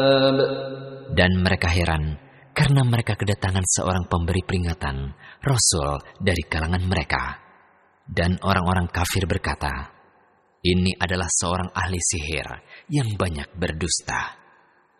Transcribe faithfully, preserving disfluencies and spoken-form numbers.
Dan mereka heran karena mereka kedatangan seorang pemberi peringatan, Rasul dari kalangan mereka. Dan orang-orang kafir berkata, ini adalah seorang ahli sihir yang banyak berdusta.